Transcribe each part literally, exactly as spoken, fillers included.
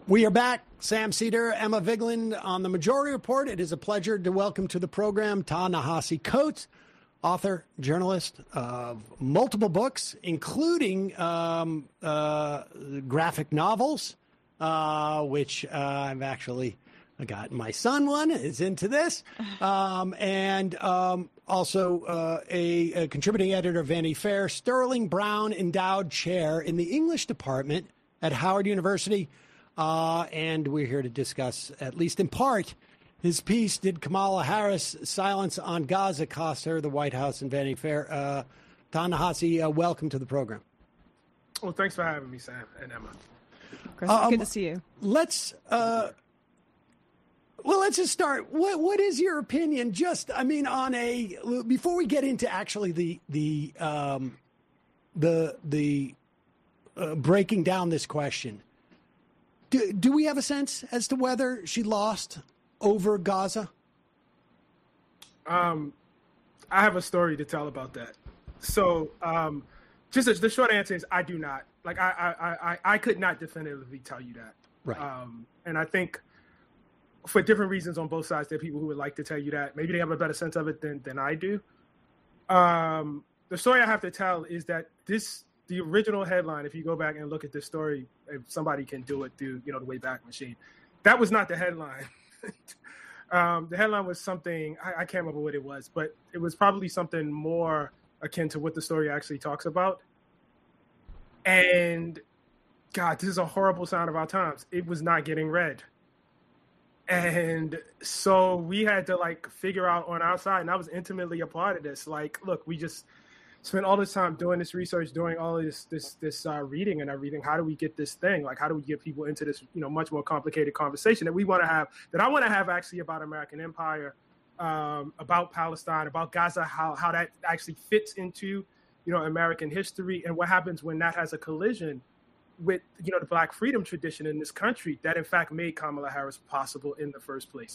We are back. Sam Seder, Emma Vigeland on the Majority Report. It is a pleasure to welcome to the program Ta-Nehisi Coates, author, journalist of multiple books, including um, uh, graphic novels, uh, which uh, I've actually got. My son one is into this, um, and um, also uh, a, a contributing editor of Vanity Fair, Sterling Brown Endowed Chair in the English Department at Howard University. Uh, and we're here to discuss, at least in part, his piece, Did Kamala Harris' Silence on Gaza Cost Her the White House and Vanity Fair? Uh, Ta-Nehisi, uh, welcome to the program. Well, thanks for having me, Sam and Emma. Chris, Um, good to see you. Let's, uh, well, let's just start. What What is your opinion, just, I mean, on a, before we get into actually the, the, um, the, the uh, breaking down this question, Do, do we have a sense as to whether she lost over Gaza? Um, I have a story to tell about that. So, um, just as the short answer is, I do not. Like, I, I, I, I could not definitively tell you that. Right. Um, and I think for different reasons on both sides, there are people who would like to tell you that. Maybe they have a better sense of it than than I do. Um, the story I have to tell is that this. The original headline, if you go back and look at this story, if somebody can do it through, you know, the Wayback Machine, that was not the headline. um, the headline was something, I, I can't remember what it was, but it was probably something more akin to what the story actually talks about. And God, this is a horrible sign of our times. It was not getting read. And so we had to like figure out on our side, and I was intimately a part of this. Like, look, we just spent all this time doing this research, doing all of this, this, this uh, reading and everything. How do we get this thing? Like, how do we get people into this, you know, much more complicated conversation that we want to have, that I want to have actually about American empire, um, about Palestine, about Gaza, how, how that actually fits into, you know, American history, and what happens when that has a collision with, you know, the Black freedom tradition in this country that in fact made Kamala Harris possible in the first place.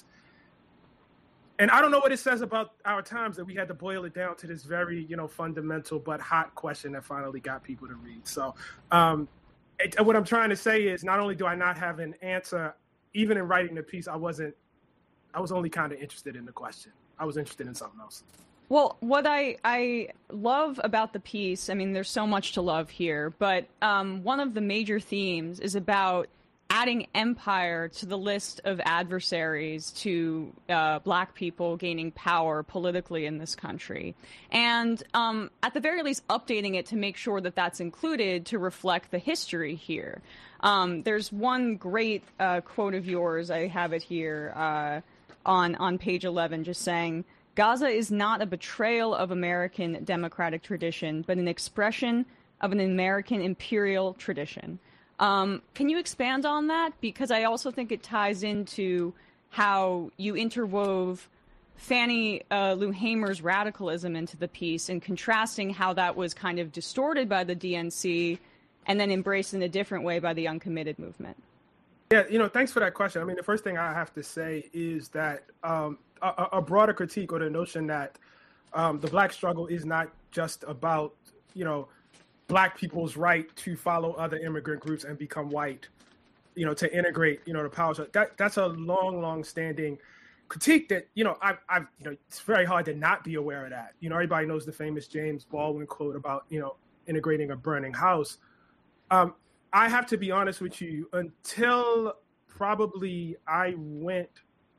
And I don't know what it says about our times that we had to boil it down to this very, you know, fundamental but hot question that finally got people to read. So um, it, what I'm trying to say is, not only do I not have an answer, even in writing the piece, I wasn't, I was only kind of interested in the question. I was interested in something else. Well, what I, I love about the piece, I mean, there's so much to love here, but um, one of the major themes is about adding empire to the list of adversaries to uh, Black people gaining power politically in this country. And um, at the very least, updating it to make sure that that's included to reflect the history here. Um, there's one great uh, quote of yours, I have it here uh, on, on page eleven, just saying, "Gaza is not a betrayal of American democratic tradition, but an expression of an American imperial tradition." Um, can you expand on that? Because I also think it ties into how you interwove Fannie uh, Lou Hamer's radicalism into the piece, and contrasting how that was kind of distorted by the D N C and then embraced in a different way by the uncommitted movement. Yeah, you know, thanks for that question. I mean, the first thing I have to say is that um, a, a broader critique, or the notion that um, the Black struggle is not just about, you know, Black people's right to follow other immigrant groups and become white, you know, to integrate, you know, the power. That that's a long, long standing critique that, you know, I've, I've, you know, it's very hard to not be aware of that. You know, everybody knows the famous James Baldwin quote about, you know, integrating a burning house. Um, I have to be honest with you, until probably I went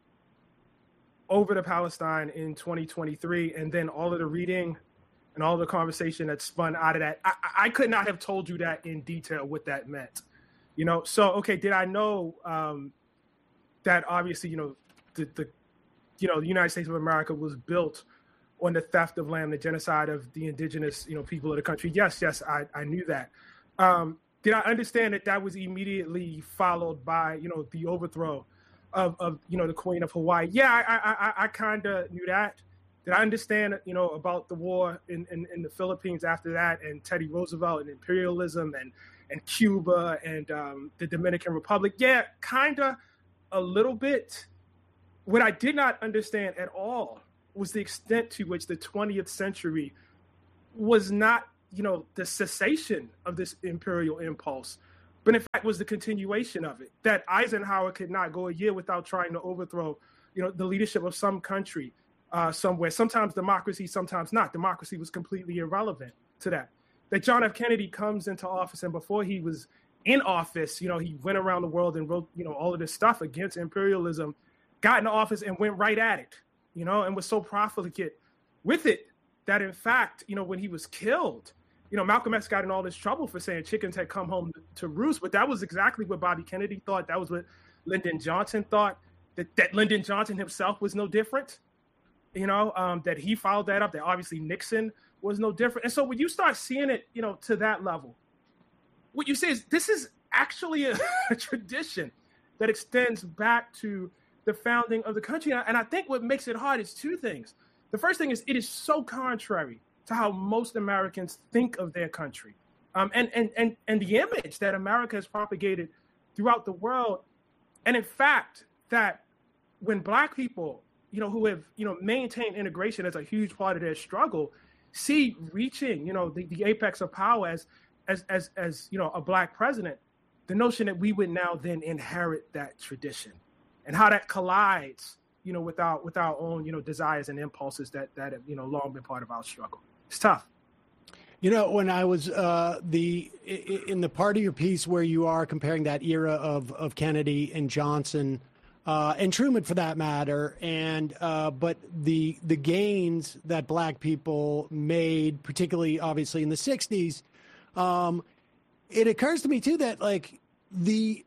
over to Palestine in twenty twenty-three, and then all of the reading and all the conversation that spun out of that, I, I could not have told you that in detail what that meant. You know, so, okay, did I know um, that obviously, you know, the, the, you know, the United States of America was built on the theft of land, the genocide of the indigenous, you know, people of the country? Yes, yes, I, I knew that. Um, did I understand that that was immediately followed by, you know, the overthrow of, of you know, the Queen of Hawaii? Yeah, I, I, I kind of knew that. Did I understand, you know, about the war in, in, in the Philippines after that, and Teddy Roosevelt and imperialism and, and Cuba and um, the Dominican Republic? Yeah, kind of a little bit. What I did not understand at all was the extent to which the twentieth century was not, you know, the cessation of this imperial impulse, but in fact was the continuation of it, that Eisenhower could not go a year without trying to overthrow, you know, the leadership of some country uh, somewhere, sometimes democracy, sometimes not. Democracy was completely irrelevant to that. That John F. Kennedy comes into office, and before he was in office, you know, he went around the world and wrote, you know, all of this stuff against imperialism, got into office and went right at it, you know, and was so profligate with it that, in fact, you know, when he was killed, you know, Malcolm X got in all this trouble for saying chickens had come home to roost, but that was exactly what Bobby Kennedy thought. That was what Lyndon Johnson thought, that, that Lyndon Johnson himself was no different, you know, um, that he followed that up, that obviously Nixon was no different. And so when you start seeing it, you know, to that level, what you say is this is actually a, a tradition that extends back to the founding of the country. And I think what makes it hard is two things. The first thing is it is so contrary to how most Americans think of their country, um, and, and, and, and the image that America has propagated throughout the world. And in fact, that when Black people, you know, who have, you know, maintained integration as a huge part of their struggle, see reaching, you know, the, the apex of power as, as, as, as, you know, a Black president, the notion that we would now then inherit that tradition and how that collides, you know, with our, with our own, you know, desires and impulses that, that have, you know, long been part of our struggle. It's tough. You know, when I was uh, the in the part of your piece where you are comparing that era of, of Kennedy and Johnson uh, and Truman, for that matter, and uh, but the the gains that Black people made, particularly obviously in the sixties, um, it occurs to me too that like the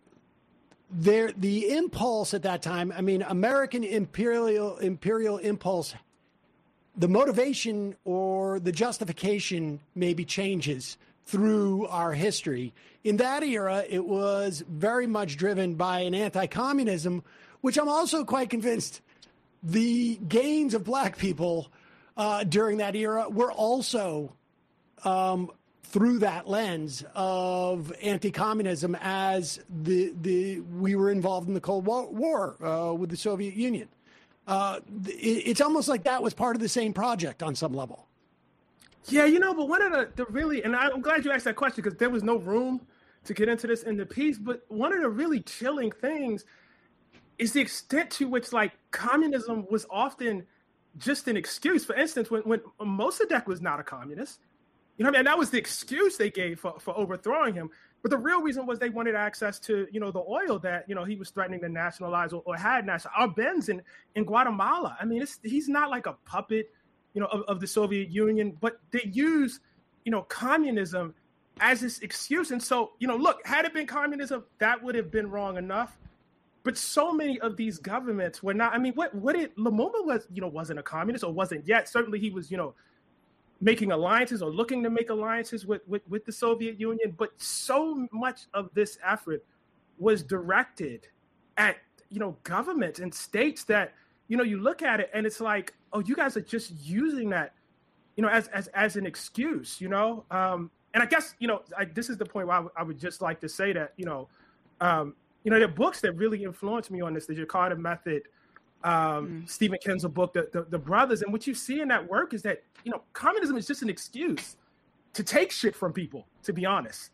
there the impulse at that time. I mean, American imperial imperial impulse. The motivation or the justification maybe changes through our history. In that era, it was very much driven by an anti-communism, which I'm also quite convinced the gains of Black people uh, during that era were also um, through that lens of anti-communism as the the we were involved in the Cold War uh, with the Soviet Union. Uh, it's almost like that was part of the same project on some level. Yeah, you know, but one of the, the really, and I'm glad you asked that question because there was no room to get into this in the piece, but one of the really chilling things is the extent to which, like, communism was often just an excuse. For instance, when, when Mossadegh was not a communist, you know what I mean? And that was the excuse they gave for, for overthrowing him. But the real reason was they wanted access to, you know, the oil that, you know, he was threatening to nationalize or, or had national. Arbenz in, in Guatemala. I mean, it's, he's not like a puppet, you know, of, of the Soviet Union, but they use, you know, communism as this excuse. And so, you know, look, had it been communism, that would have been wrong enough. But so many of these governments were not. I mean, what what it Lumumba was, you know, wasn't a communist or wasn't yet. Certainly he was, you know, making alliances or looking to make alliances with, with, with the Soviet Union. But so much of this effort was directed at, you know, governments and states that, you know, you look at it and it's like, oh, you guys are just using that, you know, as as, as an excuse, you know. Um, and I guess, you know, I, this is the point where I, w- I would just like to say that, you know, um, you know, there are books that really influenced me on this, the Jakarta Method, um, mm. Stephen Kinzel book, the, the the Brothers. And what you see in that work is that, you know, communism is just an excuse to take shit from people, to be honest.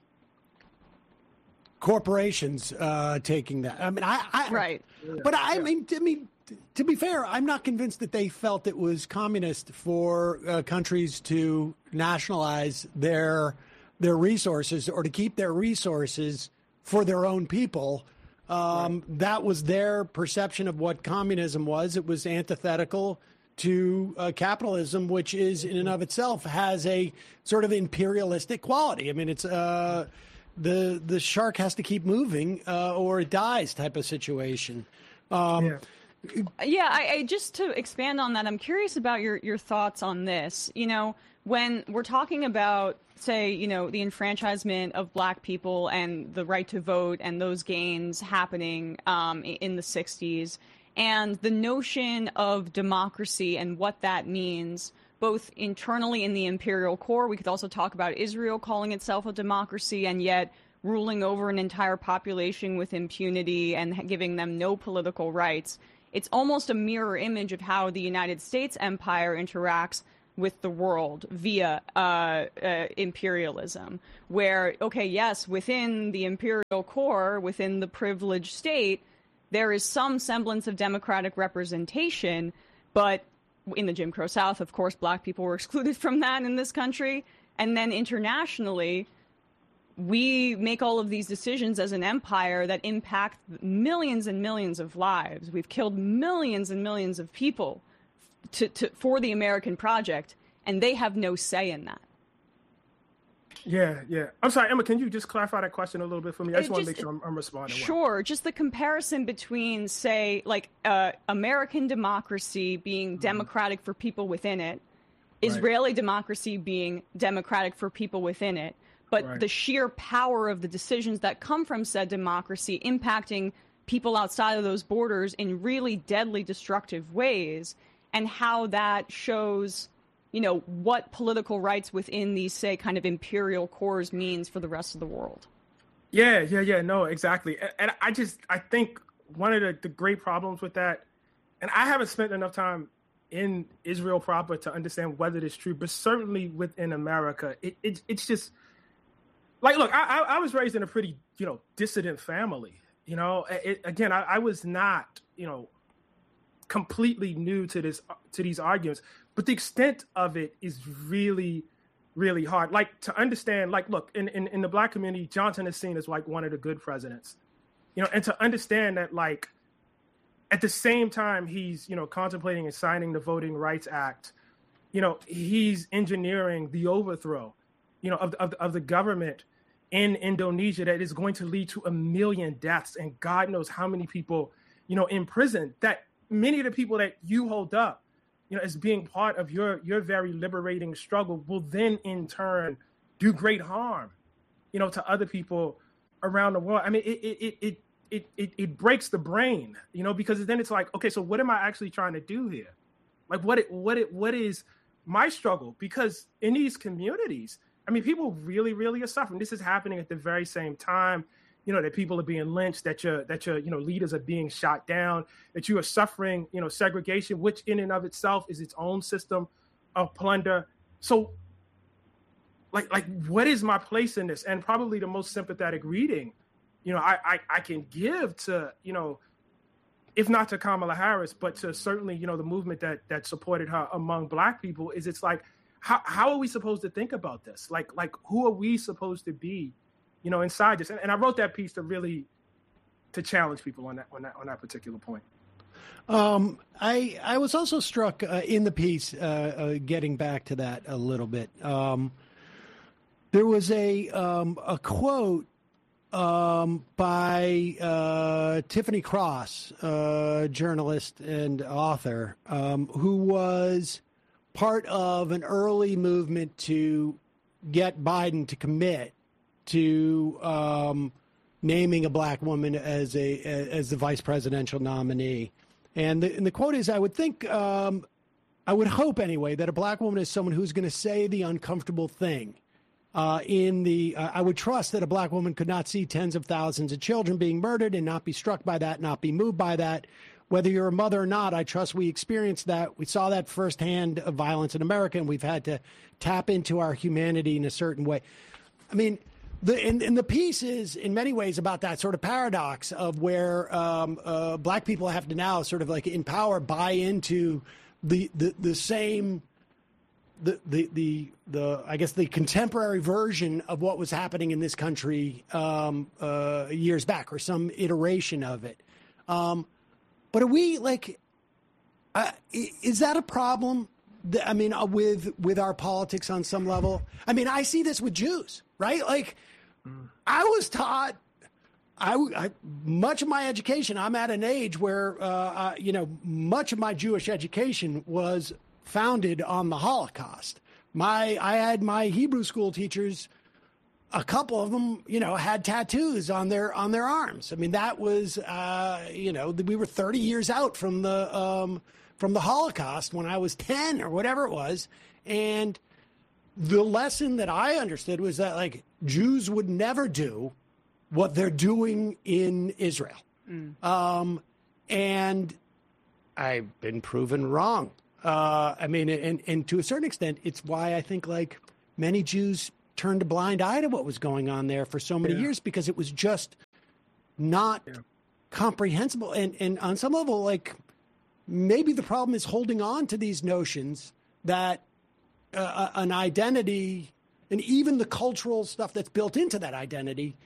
Corporations uh, taking that. I mean, I, I right. But I yeah. mean, I mean, to be fair, I'm not convinced that they felt it was communist for uh, countries to nationalize their their resources or to keep their resources for their own people. Um, right. That was their perception of what communism was. It was antithetical to uh, capitalism, which is in and of itself has a sort of imperialistic quality. I mean, it's uh, the the shark has to keep moving uh, or it dies type of situation. Um, yeah. Yeah, I, I just to expand on that, I'm curious about your, your thoughts on this. You know, when we're talking about, say, you know, the enfranchisement of Black people and the right to vote and those gains happening um, in the sixties, and the notion of democracy and what that means, both internally in the imperial core. We could also talk about Israel calling itself a democracy and yet ruling over an entire population with impunity and giving them no political rights. It's almost a mirror image of how the United States empire interacts with the world via uh, uh, imperialism, where, okay, yes, within the imperial core, within the privileged state, there is some semblance of democratic representation, but in the Jim Crow South, of course, black people were excluded from that in this country. And then internationally, we make all of these decisions as an empire that impact millions and millions of lives. We've killed millions and millions of people to, to, for the American project, and they have no say in that. Yeah, yeah. I'm sorry, Emma, can you just clarify that question a little bit for me? I just, It want to just- make sure I'm, I'm responding well. Sure. Just the comparison between, say, like uh, American democracy being democratic for people within it, Israeli democracy being democratic for people within it, but Right. the sheer power of the decisions that come from said democracy impacting people outside of those borders in really deadly, destructive ways, and how that shows, you know, what political rights within these, say, kind of imperial cores means for the rest of the world. Yeah, yeah, yeah. No, exactly. And, and I just, I think one of the, the great problems with that, and I haven't spent enough time in Israel proper to understand whether it's true, but certainly within America, it, it it's just like, look, I, I I was raised in a pretty, you know, dissident family. You know, it, again, I, I was not, you know, completely new to this to these arguments, but the extent of it is really, really hard. Like, to understand, like, look, in, in, in the black community, Johnson is seen as like one of the good presidents, you know, and to understand that, like, at the same time he's, you know, contemplating and signing the Voting Rights Act, you know, he's engineering the overthrow, you know, of, of, of the government in Indonesia that is going to lead to a million deaths and God knows how many people, you know, in prison, that many of the people that you hold up, you know, as being part of your, your very liberating struggle will then in turn do great harm, you know, to other people around the world. I mean, it, it, it, it, it, it, it breaks the brain, you know, because then it's like, okay, so what am I actually trying to do here? Like, what, it, what, it, what is my struggle? Because in these communities, I mean, people really, really are suffering. This is happening at the very same time, you know, that people are being lynched, that your, that your, you know, leaders are being shot down, that you are suffering, you know, segregation, which in and of itself is its own system of plunder. So, like, like, what is my place in this? And probably the most sympathetic reading, you know, I, I, I can give to, you know, if not to Kamala Harris, but to certainly, you know, the movement that that supported her among Black people, is it's like, how how are we supposed to think about this? Like, like, who are we supposed to be, you know, inside this? And, and I wrote that piece to really to challenge people on that on that on that particular point. Um, I I was also struck uh, in the piece, uh, uh, getting back to that a little bit. Um, there was a um, a quote um, by uh, Tiffany Cross, uh, journalist and author, um, who was part of an early movement to get Biden to commit to um, naming a Black woman as a as the vice presidential nominee. And the, and the quote is, I would think, um, I would hope anyway, that a Black woman is someone who's going to say the uncomfortable thing. Uh, in the, uh, I would trust that a Black woman could not see tens of thousands of children being murdered and not be struck by that, not be moved by that. Whether you're a mother or not, I trust we experienced that. We saw that firsthand of violence in America, and we've had to tap into our humanity in a certain way. I mean, The, and, and the piece is, in many ways, about that sort of paradox of where um, uh, Black people have to now sort of like in power buy into the the, the same, the, the the the I guess the contemporary version of what was happening in this country um, uh, years back, or some iteration of it. Um, but are we like, uh, is that a problem? I mean, uh, with with our politics on some level. I mean, I see this with Jews, right? Like, mm. I was taught, I, I much of my education. I'm at an age where, uh, uh, you know, much of my Jewish education was founded on the Holocaust. My, I had my Hebrew school teachers. A couple of them, you know, had tattoos on their on their arms. I mean, that was, uh, you know, we were thirty years out from the. Um, from the Holocaust when I was ten or whatever it was. And the lesson that I understood was that, like, Jews would never do what they're doing in Israel. Mm. Um, and I've been proven wrong Uh, I mean, and, and to a certain extent, it's why I think like many Jews turned a blind eye to what was going on there for so many Yeah. years because it was just not Yeah. comprehensible. And, and on some level, like maybe the problem is holding on to these notions that uh, an identity and even the cultural stuff that's built into that identity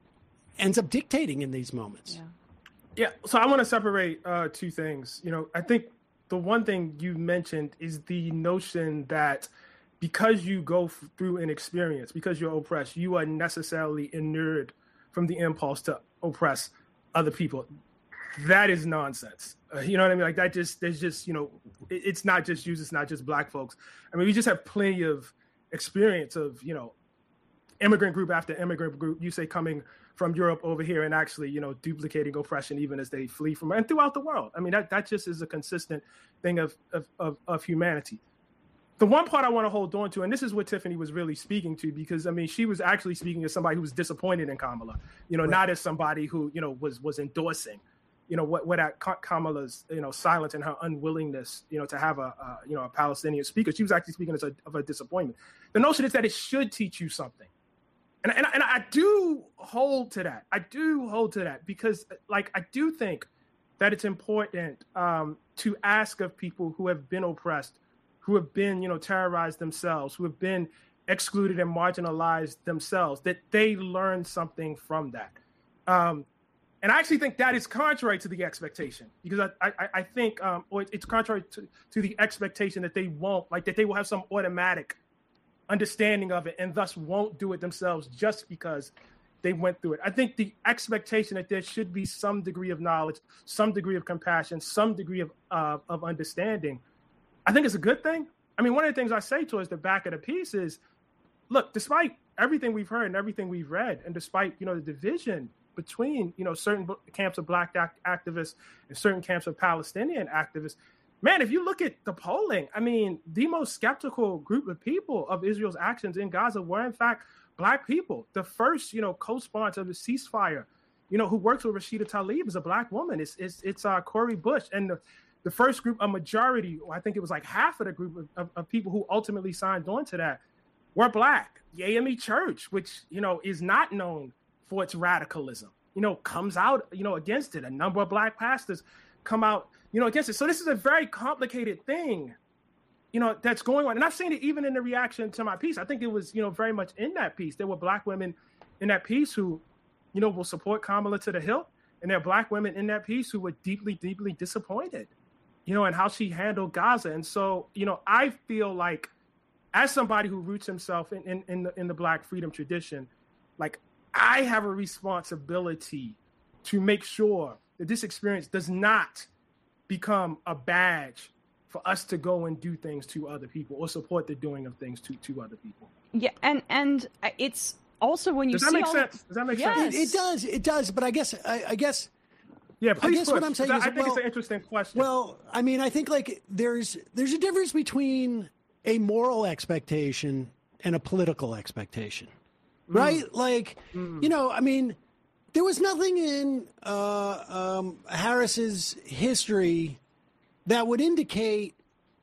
ends up dictating in these moments. Yeah. Yeah, so I want to separate uh, two things. You know, I think the one thing you mentioned is the notion that because you go f- through an experience, because you're oppressed, you are necessarily inured from the impulse to oppress other people. That is nonsense. Uh, you know what I mean? Like that just, there's just, you know, it, it's not just Jews, it's not just Black folks. I mean, we just have plenty of experience of, you know, immigrant group after immigrant group, you say coming from Europe over here and actually, you know, duplicating oppression even as they flee from, and throughout the world. I mean, that, that just is a consistent thing of, of, of, of humanity. The one part I want to hold on to, and this is what Tiffany was really speaking to, because, I mean, she was actually speaking as somebody who was disappointed in Kamala, you know, right. Not as somebody who, you know, was was endorsing, you know, what, what at Kamala's, you know, silence and her unwillingness, you know, to have a, a you know, a Palestinian speaker. She was actually speaking as a, of a disappointment. The notion is that it should teach you something. And, and, and I do hold to that. I do hold to that because, like, I do think that it's important um, to ask of people who have been oppressed, who have been, you know, terrorized themselves, who have been excluded and marginalized themselves, that they learn something from that. Um, and I actually think that is contrary to the expectation, because I, I, I think, um, or it's contrary to, to the expectation that they won't, like, that they will have some automatic understanding of it and thus won't do it themselves just because they went through it. I think the expectation that there should be some degree of knowledge, some degree of compassion, some degree of uh, of understanding, I think it's a good thing. I mean, one of the things I say towards the back of the piece is, look, despite everything we've heard and everything we've read, and despite, you know, the division between, you know, certain camps of Black act- activists and certain camps of Palestinian activists, man, if you look at the polling, I mean, the most skeptical group of people of Israel's actions in Gaza were, in fact, Black people. The first, you know, co-sponsor of the ceasefire, you know, who works with Rashida Tlaib is a Black woman. It's it's, it's uh, Cori Bush. And the, the first group, a majority, I think it was like half of the group of, of, of people who ultimately signed on to that were Black. The A M E Church, which, you know, is not known for its radicalism, you know, comes out, you know, against it. A number of Black pastors come out, you know, against it. So this is a very complicated thing, you know, that's going on. And I've seen it even in the reaction to my piece. I think it was, you know, very much in that piece. There were Black women in that piece who, you know, will support Kamala to the hilt. And there are Black women in that piece who were deeply, deeply disappointed, you know, in how she handled Gaza. And so, you know, I feel like as somebody who roots himself in, in, in, the, in the Black freedom tradition, like I have a responsibility to make sure that this experience does not become a badge for us to go and do things to other people or support the doing of things to, to other people. Yeah, and and it's also when you does that see make all sense? Of, does that make yes. sense? It, it does. It does. But I guess, I, I guess, yeah. Please I guess push, what I'm saying is, I think well, it's an interesting question. Well, I mean, I think like there's there's a difference between a moral expectation and a political expectation, mm. right? Like, mm. you know, I mean. There was nothing in uh, um, Harris's history that would indicate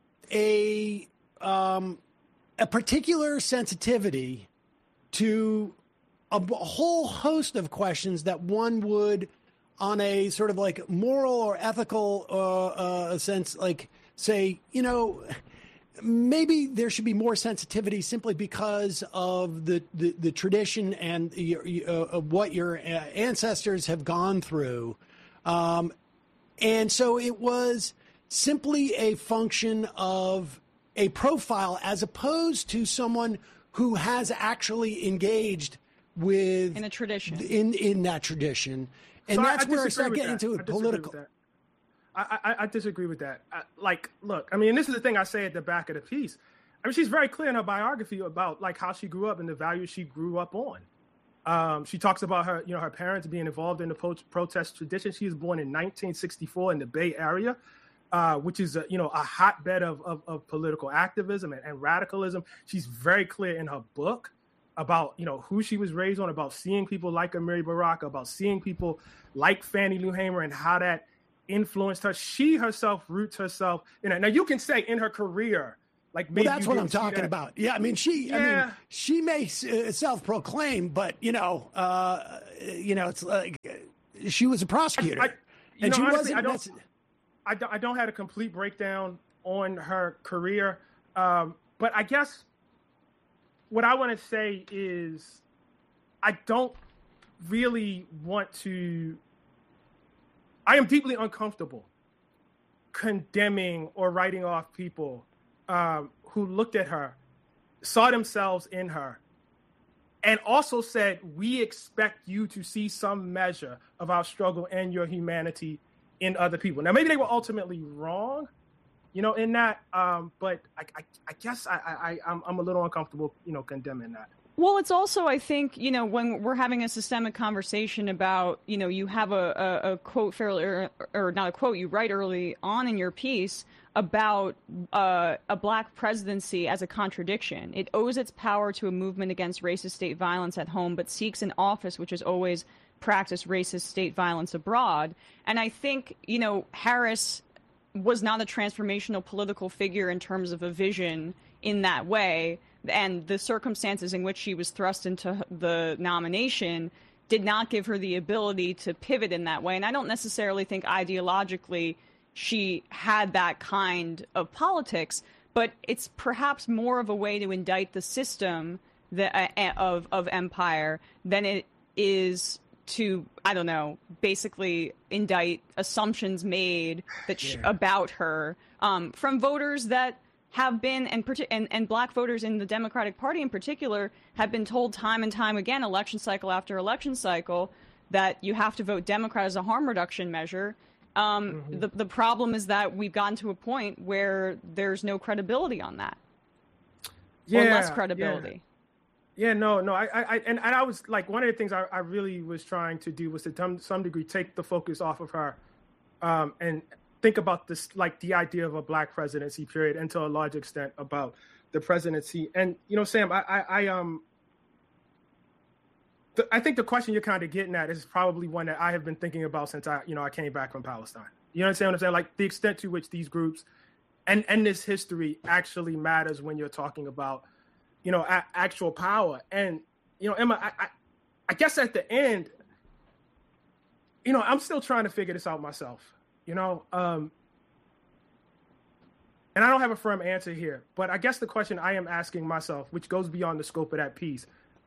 a um, a particular sensitivity to a, a whole host of questions that one would, on a sort of like moral or ethical uh, uh, sense, like say, you know, maybe there should be more sensitivity simply because of the, the, the tradition and the, uh, of what your ancestors have gone through. Um, and so it was simply a function of a profile as opposed to someone who has actually engaged with in a tradition in, in that tradition. And so that's I, I where I start getting that. into I political. I, I, I disagree with that. I, like, look, I mean, this is the thing I say at the back of the piece. I mean, she's very clear in her biography about like how she grew up and the values she grew up on. Um, she talks about her, you know, her parents being involved in the pro- protest tradition. She was born in nineteen sixty-four in the Bay Area, uh, which is, a, you know, a hotbed of, of, of political activism and, and radicalism. She's very clear in her book about, you know, who she was raised on, about seeing people like Amiri Baraka, about seeing people like Fannie Lou Hamer and how that influenced her. She herself roots herself in it. Now you can say in her career, like maybe well, that's you what I'm didn't see talking that. about. Yeah, I mean, she, Yeah. I mean, she may uh, self-proclaim, but you know, uh, you know, it's like uh, she was a prosecutor, I, I, you and know, she honestly, wasn't. I don't, that's- I don't, I don't have a complete breakdown on her career, um, but I guess what I want to say is, I don't really want to. I am deeply uncomfortable condemning or writing off people um, who looked at her, saw themselves in her, and also said, we expect you to see some measure of our struggle and your humanity in other people. Now, maybe they were ultimately wrong, you know, in that, um, but I, I, I guess I, I, I'm, I'm a little uncomfortable, you know, condemning that. Well, it's also, I think, you know, when we're having a systemic conversation about, you know, you have a, a, a quote fairly, or, or not a quote, you write early on in your piece about uh, a black presidency as a contradiction. It owes its power to a movement against racist state violence at home, but seeks an office which has always practiced racist state violence abroad. And I think, you know, Harris was not a transformational political figure in terms of a vision in that way. And the circumstances in which she was thrust into the nomination did not give her the ability to pivot in that way. And I don't necessarily think ideologically she had that kind of politics, but it's perhaps more of a way to indict the system that, uh, of, of empire than it is to, I don't know, basically indict assumptions made that sh- Yeah. about her um, from voters that have been, and, and and black voters in the Democratic Party in particular, have been told time and time again, election cycle after election cycle, that you have to vote Democrat as a harm reduction measure. Um, mm-hmm. the, the problem is that we've gotten to a point where there's no credibility on that. Yeah, or less credibility. Yeah, yeah no, no. I, I, and, and I was like, one of the things I, I really was trying to do was to some, some degree take the focus off of her um, and think about this, like the idea of a black presidency period, and to a large extent about the presidency. And, you know, Sam, I, I, I um, the, I think the question you're kind of getting at is probably one that I have been thinking about since I, you know, I came back from Palestine. You understand what I'm saying? Like the extent to which these groups and, and this history actually matters when you're talking about, you know, a, actual power. And, you know, Emma, I, I, I guess at the end, you know, I'm still trying to figure this out myself. You know, um, and I don't have a firm answer here, but I guess the question I am asking myself, which goes beyond the scope of that piece,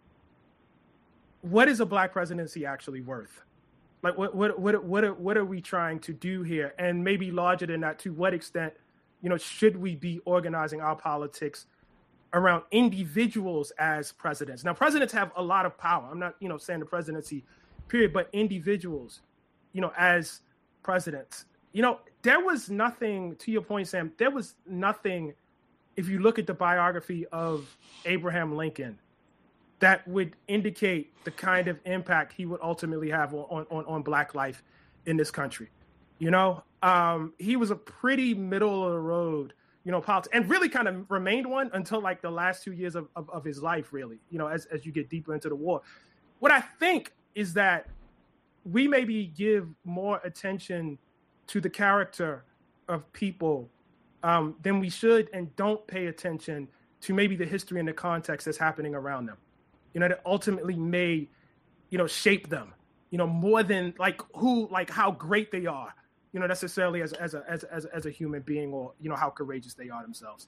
what is a black presidency actually worth? Like, what what what what are, what are we trying to do here? And maybe larger than that, to what extent, you know, should we be organizing our politics around individuals as presidents? Now, presidents have a lot of power. I'm not, you know, saying the presidency, period, but individuals, you know, as presidents. You know, there was nothing, to your point, Sam, there was nothing, if you look at the biography of Abraham Lincoln, that would indicate the kind of impact he would ultimately have on, on, on black life in this country. You know, um, he was a pretty middle of the road, you know, politics, and really kind of remained one until like the last two years of, of, of his life, really, you know, as, as you get deeper into the war. What I think is that we maybe give more attention to the character of people um, than we should, and don't pay attention to maybe the history and the context that's happening around them, you know, that ultimately may, you know, shape them, you know, more than like who, like how great they are, you know, necessarily as, as a, as, as, as a human being, or, you know, how courageous they are themselves.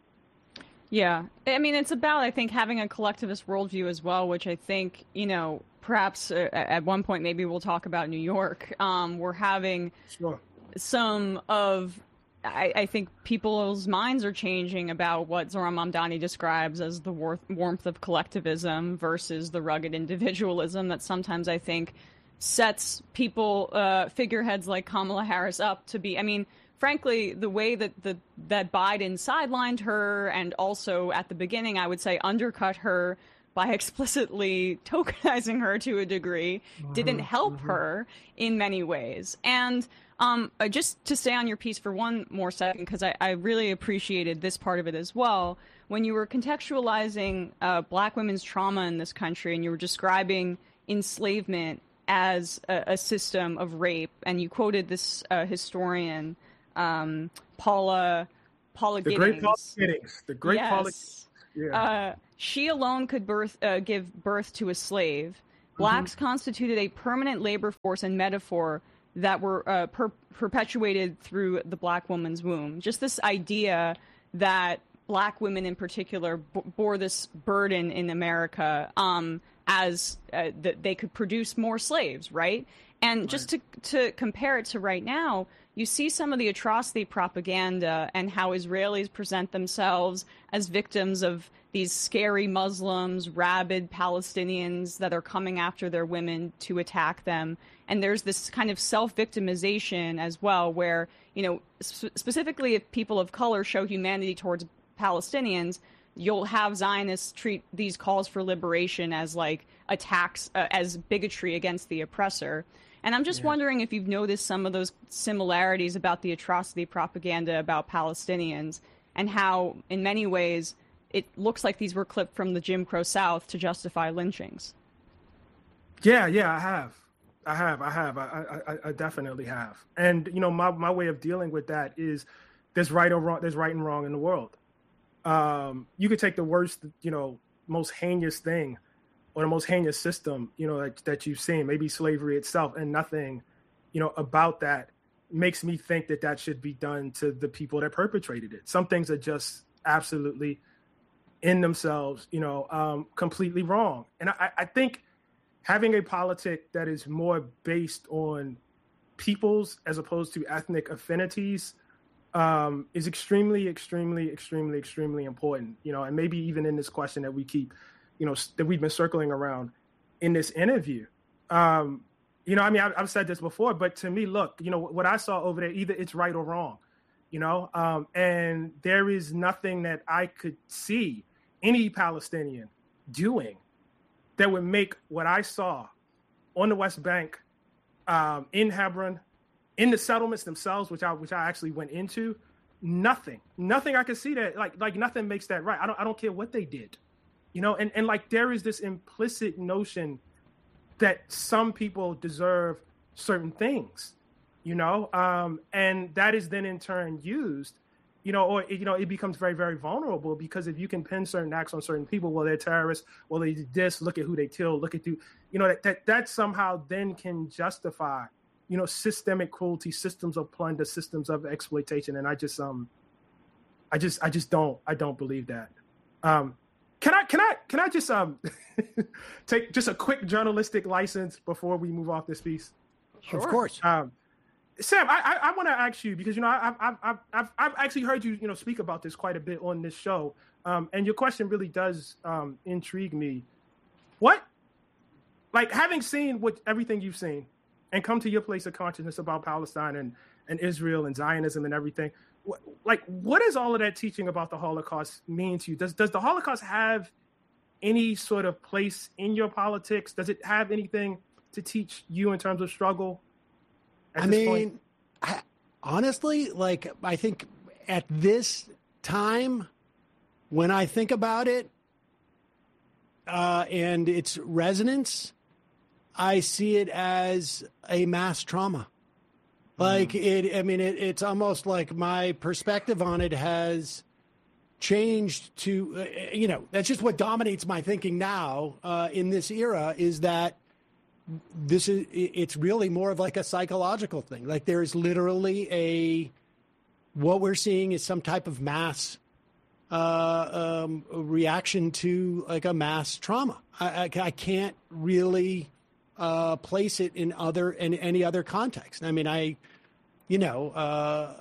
Yeah. I mean, it's about, I think, having a collectivist worldview as well, which I think, you know, perhaps uh, at one point, maybe we'll talk about New York. Um, we're having Sure. some of, I, I think people's minds are changing about what Zohran Mamdani describes as the war- warmth of collectivism versus the rugged individualism that sometimes I think sets people, uh, figureheads like Kamala Harris up to be, I mean, frankly, the way that the that Biden sidelined her, and also at the beginning, I would say undercut her by explicitly tokenizing her to a degree, mm-hmm, didn't help mm-hmm. her in many ways. And um, just to stay on your piece for one more second, because I, I really appreciated this part of it as well, when you were contextualizing uh, black women's trauma in this country, and you were describing enslavement as a, a system of rape. And you quoted this uh, historian, um, Paula Paula the Giddings. Great Paula Giddings. The great yes. Paula. Yeah. Uh, she alone could birth uh, give birth to a slave. Blacks mm-hmm. constituted a permanent labor force and metaphor that were uh, per- perpetuated through the black woman's womb. Just this idea that black women in particular b- bore this burden in America um, as uh, that they could produce more slaves, right? And right. just to to compare it to right now, you see some of the atrocity propaganda and how Israelis present themselves as victims of these scary Muslims, rabid Palestinians that are coming after their women to attack them. And there's this kind of self-victimization as well, where, you know, sp- specifically if people of color show humanity towards Palestinians, you'll have Zionists treat these calls for liberation as like attacks, uh, as bigotry against the oppressor. And I'm just yeah. wondering if you've noticed some of those similarities about the atrocity propaganda about Palestinians and how, in many ways, it looks like these were clipped from the Jim Crow South to justify lynchings. Yeah, yeah, I have. I have. I have. I, I, I definitely have. And, you know, my, my way of dealing with that is there's right or wrong, there's right and wrong in the world. Um, you could take the worst, you know, most heinous thing or the most heinous system, you know, that, that you've seen, maybe slavery itself, and nothing, you know, about that makes me think that that should be done to the people that perpetrated it. Some things are just absolutely in themselves, you know, um, completely wrong. And I, I think having a politic that is more based on peoples as opposed to ethnic affinities um, is extremely, extremely, extremely, extremely important, you know, and maybe even in this question that we keep, you know, that we've been circling around in this interview. Um, you know, I mean, I, I've said this before, but to me, look, you know, what I saw over there, either it's right or wrong, you know, um, and there is nothing that I could see any Palestinian doing that would make what I saw on the West Bank, um, in Hebron, in the settlements themselves, which I which I actually went into, nothing, nothing I could see that like like nothing makes that right. I don't I don't care what they did, you know, and and like there is this implicit notion that some people deserve certain things, you know, um, and that is then in turn used. You know, or, you know, it becomes very, very vulnerable because if you can pin certain acts on certain people, well, they're terrorists, well, they did this, look at who they killed, look at, you know, that, that, that somehow then can justify, you know, systemic cruelty, systems of plunder, systems of exploitation. And I just, um, I just, I just don't, I don't believe that. Um, can I, can I, can I just, um, take just a quick journalistic license before we move off this piece? Sure. Of course. Um, Sam, I, I, I want to ask you because, you know, I've, I've, I've, I've actually heard you, you know, speak about this quite a bit on this show. Um, and your question really does um, intrigue me. What, like having seen what everything you've seen and come to your place of consciousness about Palestine and, and Israel and Zionism and everything, what, like what does all of that teaching about the Holocaust mean to you? Does, does the Holocaust have any sort of place in your politics? Does it have anything to teach you in terms of struggle? I mean, I, honestly, like, I think at this time, when I think about it uh, and its resonance, I see it as a mass trauma. Like, mm. it, I mean, it, it's almost like my perspective on it has changed to, uh, you know, that's just what dominates my thinking now uh, in this era is that this is, it's really more of like a psychological thing. Like there's literally a, what we're seeing is some type of mass uh, um, reaction to like a mass trauma. I, I, I can't really uh, place it in other, in any other context. I mean, I, you know, uh,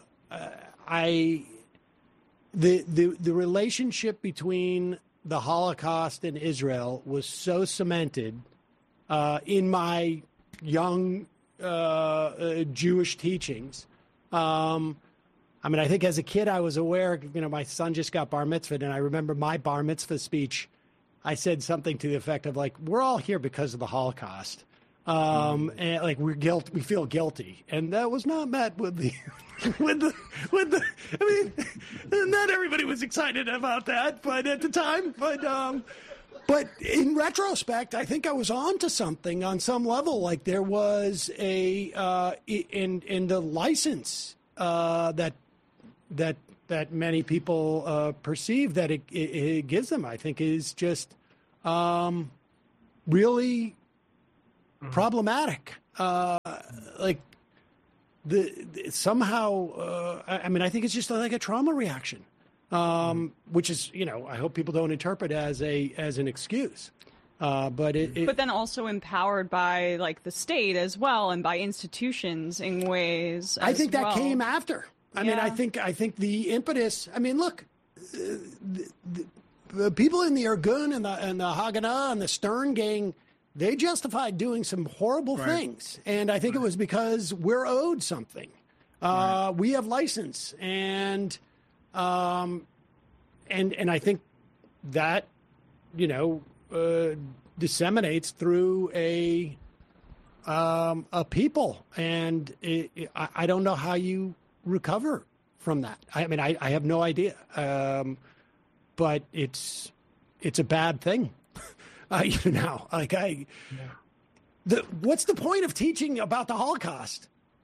I, the, the, the relationship between the Holocaust and Israel was so cemented Uh, in my young uh, uh, Jewish teachings. Um, I mean, I think as a kid, I was aware, you know, my son just got bar mitzvahed, and I remember my bar mitzvah speech. I said something to the effect of, like, we're all here because of the Holocaust. Um, mm. And, like, we're guilt, we feel guilty. And that was not met with the, with the, with the, I mean, not everybody was excited about that, but at the time, but, um, But in retrospect, I think I was on to something on some level. Like there was a uh, in in the license uh, that that that many people uh, perceive that it, it, it gives them. I think is just um, really mm-hmm. problematic. Uh, like the, the somehow, uh, I, I mean, I think it's just like a trauma reaction. Um, which is, you know, I hope people don't interpret as a as an excuse. Uh, but it, it, but then also empowered by like the state as well and by institutions in ways. I think that well. came after. I yeah. mean, I think I think the impetus. I mean, look, uh, the, the, the people in the Irgun and the and the Haganah and the Stern gang, they justified doing some horrible right. things, and I think right. it was because we're owed something. Uh, right. We have license and. Um, and and I think that, you know, uh, disseminates through a um, a people, and it, it, I, I don't know how you recover from that. I mean, I, I have no idea, um, but it's it's a bad thing. uh, you know, like I, yeah. the what's the point of teaching about the Holocaust?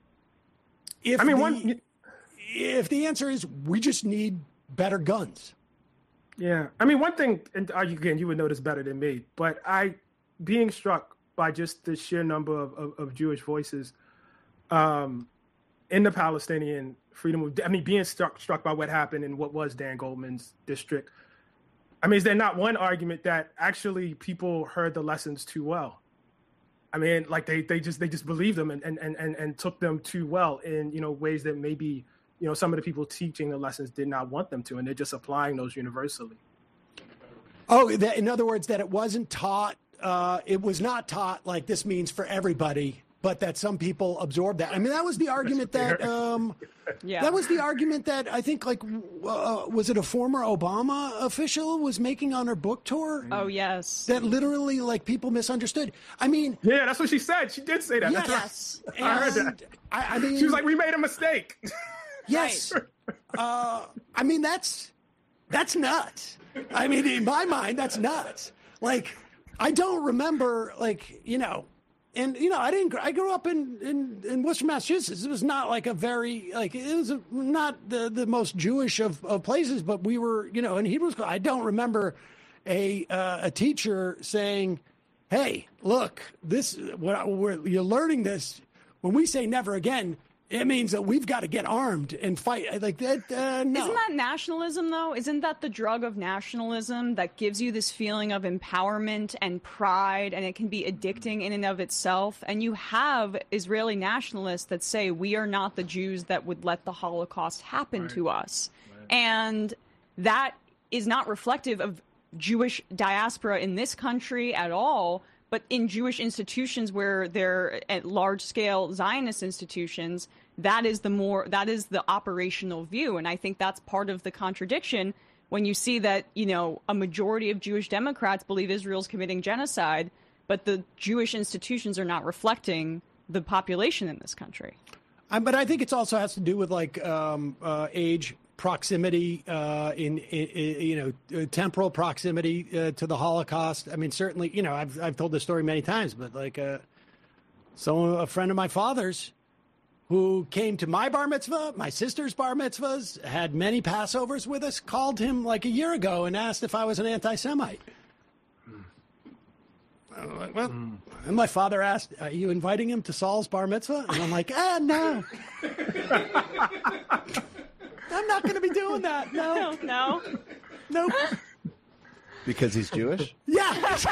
If I mean, the, one. If the answer is we just need better guns. Yeah. I mean, one thing, and again, you would know this better than me, but I, being struck by just the sheer number of, of, of Jewish voices um, in the Palestinian freedom of, I mean, being struck, struck by what happened in what was Dan Goldman's district. I mean, is there not one argument that actually people heard the lessons too well? I mean, like they, they just, they just believed them and, and, and, and took them too well in, you know, ways that maybe, you know, some of the people teaching the lessons did not want them to, and they're just applying those universally. Oh, that, in other words, that it wasn't taught, uh, it was not taught like this means for everybody, but that some people absorbed that. I mean, that was the argument that, um, yeah. that was the argument that I think, like, uh, was it a former Obama official was making on her book tour? Oh, yes. That literally, like, people misunderstood. I mean. Yeah, that's what she said. She did say that. Yes. That's right. I heard that. I, I mean. She was like, we made a mistake. Yes. uh, I mean, that's that's nuts. I mean, in my mind, that's nuts. Like, I don't remember, like, you know, and, you know, I didn't, I grew up in, in, in Worcester, Massachusetts. It was not like a very, like, it was a, not the, the most Jewish of, of places, but we were, you know, in Hebrew school. I don't remember a uh, a teacher saying, hey, look, this, what we're, you're learning this. When we say never again, it means that we've got to get armed and fight like that. Uh, no. Isn't that nationalism, though? Isn't that the drug of nationalism that gives you this feeling of empowerment and pride, and it can be addicting in and of itself? And you have Israeli nationalists that say we are not the Jews that would let the Holocaust happen right. to us. Right. And that is not reflective of Jewish diaspora in this country at all. But in Jewish institutions where they're at large-scale Zionist institutions, that is the more that is the operational view, and I think that's part of the contradiction when you see that, you know, a majority of Jewish Democrats believe Israel's committing genocide, but the Jewish institutions are not reflecting the population in this country. Um, but I think it also has to do with like um, uh, age. Proximity in, in, in, you know, temporal proximity uh, to the Holocaust. I mean, certainly, you know, I've I've told this story many times, but like, uh, so a friend of my father's who came to my bar mitzvah, my sister's bar mitzvahs, had many Passovers with us, called him like a year ago and asked if I was an anti-Semite. I'm like, well, mm. and my father asked, "Are you inviting him to Saul's bar mitzvah?" And I'm like, ah, no. I'm not going to be doing that. No, no, nope. Because he's Jewish? Yeah.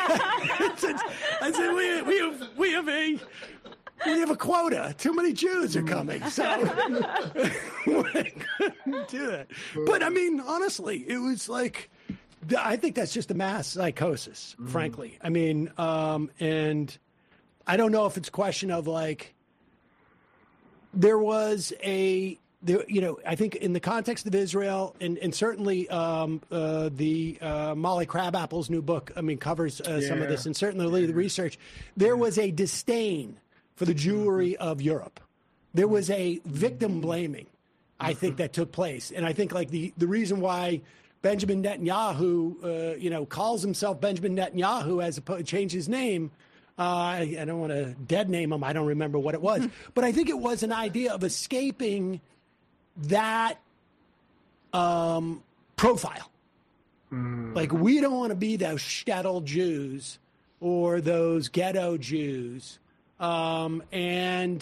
I said we we have we have a we have a quota. Too many Jews are coming, so we couldn't do that. But I mean, honestly, it was like I think that's just a mass psychosis. Mm. Frankly, I mean, um, and I don't know if it's a question of like there was a. The, you know, I think in the context of Israel, and, and certainly um, uh, the uh, Molly Crabapple's new book, I mean, covers uh, yeah. some of this, and certainly yeah. the research, there was a disdain for the Jewry of Europe. There was a victim blaming, I think, that took place. And I think, like, the, the reason why Benjamin Netanyahu, uh, you know, calls himself Benjamin Netanyahu as opposed changed his name. Uh, I, I don't want to dead name him. I don't remember what it was, but I think it was an idea of escaping that um, profile. Mm. Like, we don't want to be those shtetl Jews or those ghetto Jews. Um, and